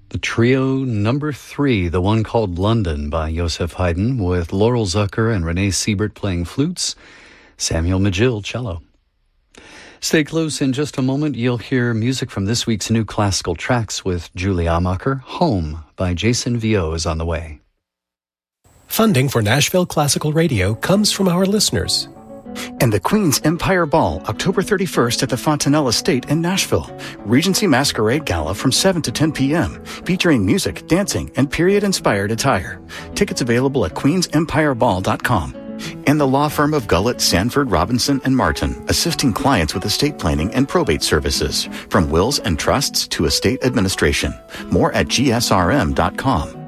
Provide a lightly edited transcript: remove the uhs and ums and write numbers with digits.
The trio number 3, the one called London by Joseph Haydn, with Laurel Zucker and Renee Siebert playing flutes, Samuel Magill cello. Stay close. In just a moment, you'll hear music from this week's new classical tracks with Julie Amacher. Home by Jason Vio is on the way. Funding for Nashville Classical Radio comes from our listeners. And the Queen's Empire Ball, October 31st at the Fontanelle Estate in Nashville. Regency Masquerade Gala from 7 to 10 p.m., featuring music, dancing, and period-inspired attire. Tickets available at queensempireball.com. And the law firm of Gullett, Sanford, Robinson, and Martin, assisting clients with estate planning and probate services, from wills and trusts to estate administration. More at gsrm.com.